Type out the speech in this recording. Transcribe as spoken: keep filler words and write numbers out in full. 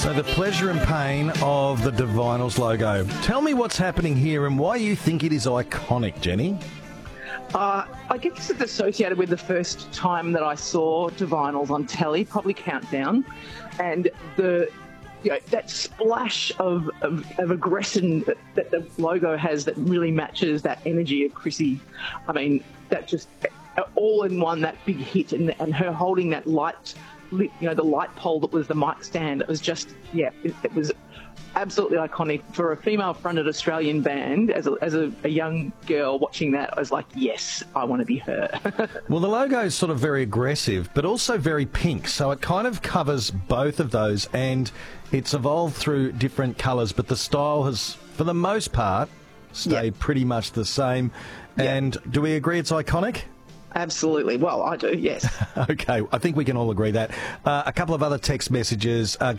So the pleasure and pain of the Divinals logo. Tell me what's happening here and why you think it is iconic, Jenny. Uh, I guess it's associated with the first time that I saw Divinals on telly, probably Countdown, and the you know, that splash of, of, of aggression that, that the logo has that really matches that energy of Chrissy. I mean, that just all in one, that big hit, and, and her holding that light, you know, the light pole that was the mic stand. It was just, yeah, it, it was absolutely iconic for a female-fronted Australian band. As a, as a, a young girl watching that, I was like, yes, I want to be her. Well, the logo is sort of very aggressive, but also very pink, so it kind of covers both of those, and it's evolved through different colours, but the style has, for the most part, stayed Yep. pretty much the same. Yep. And do we agree it's iconic? Absolutely. Well, I do, yes. Okay, I think we can all agree that. Uh, a couple of other text messages. Uh,